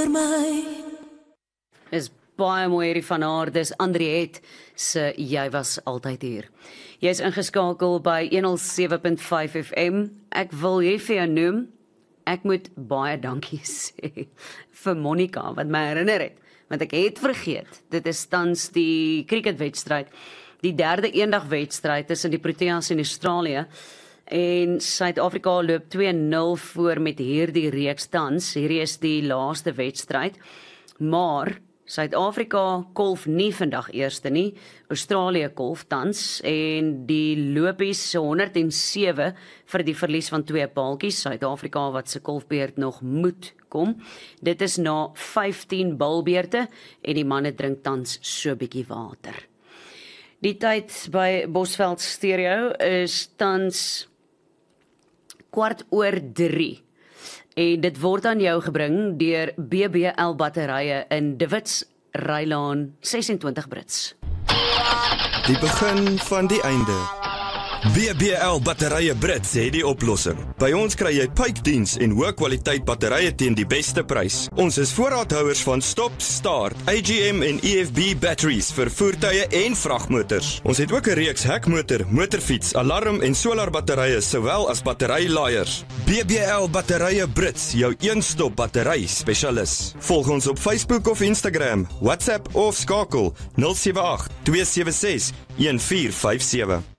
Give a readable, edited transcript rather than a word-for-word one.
vir my. Is baie mooi hierdie van haar, dis Andriette se Jy was altyd hier. Jy is ingeskakel by 107.5 FM. Ek wil hier vir jou noem, ek moet baie dankie sê vir Monica, wat my herinner het, want ek het vergeet, dit is tans die cricketwedstryd, die derde eendagwedstryd tussen die Proteas en Australië, en Suid-Afrika loop 2-0 voor met hierdie reeks tans. Hierdie is die laaste wedstryd, maar Suid-Afrika kolf nie vandag eerste nie, Australië kolf tans, en die lopies 107 vir die verlies van 2 paaltjies, Suid-Afrika wat se kolfbeurt nog moet kom. Dit is na 15 bilbeerte, en die manne drink tans so bietjie water. Die tyd by Bosveld Stereo is tans 2:15. En dit word aan jou gebring deur BBL batterye in De Wits, Rylaan 26 Brits. Die begin van die einde. BBL batterye Brits het die oplossing. By ons kry jy pypdiens en hoë kwaliteit batterye teen die beste prys. Ons is voorraadhouers van stop, start, AGM en EFB batteries vir voertuie en vragmotors. Ons het ook 'n reeks hekmotor, motorfiets, alarm en solar batterye sowel as batterylaaiers. BBL batterye Brits, jou een-stop battery spesialis. Volg ons op Facebook of Instagram, WhatsApp of skakel 078 276 1457.